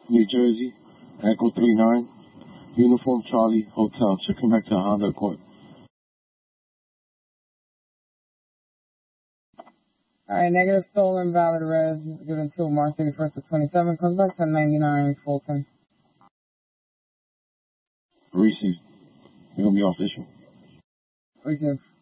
New Jersey, Echo 39, Uniform Charlie Hotel. Checking back to Honda Accord. Alright, negative stolen, valid res, given to March 31st of 27, comes back to 99 Fulton. Received. You're going to be official. Received.